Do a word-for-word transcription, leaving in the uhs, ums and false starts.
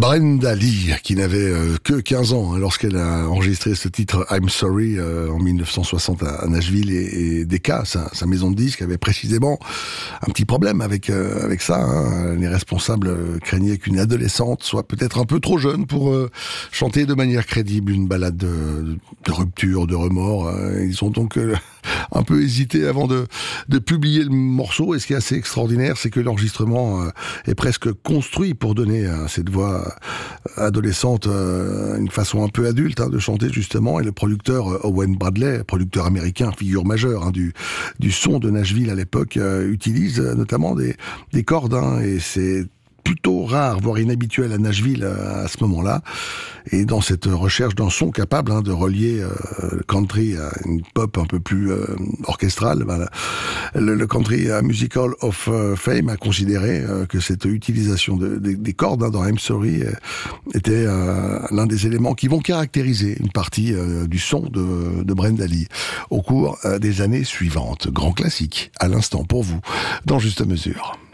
Brenda Lee, qui n'avait euh, que quinze ans hein, lorsqu'elle a enregistré ce titre I'm Sorry euh, en mille neuf cent soixante à, à Nashville, et, et Decca, sa, sa maison de disques, avait précisément un petit problème avec euh, avec ça. Hein. Les responsables euh, craignaient qu'une adolescente soit peut-être un peu trop jeune pour euh, chanter de manière crédible une ballade de, de rupture, de remords. Hein. Ils ont donc euh, un peu hésité avant de, de publier le morceau. Et ce qui est assez extraordinaire, c'est que l'enregistrement euh, est presque construit pour donner à cette voix adolescente euh, une façon un peu adulte hein, de chanter justement. Et le producteur euh, Owen Bradley, producteur américain, figure majeure hein, du, du son de Nashville à l'époque, euh, utilise euh, notamment des, des cordes. Hein, et c'est plutôt rare, voire inhabituel à Nashville à ce moment-là. Et dans cette recherche d'un son capable hein, de relier euh, le country à une pop un peu plus euh, orchestrale, ben, le, le Country Musical of Fame a considéré euh, que cette utilisation de, de, des cordes hein, dans I'm Sorry euh, était euh, l'un des éléments qui vont caractériser une partie euh, du son de, de Brenda Lee au cours euh, des années suivantes. Grand classique, à l'instant pour vous, dans Juste Mesure.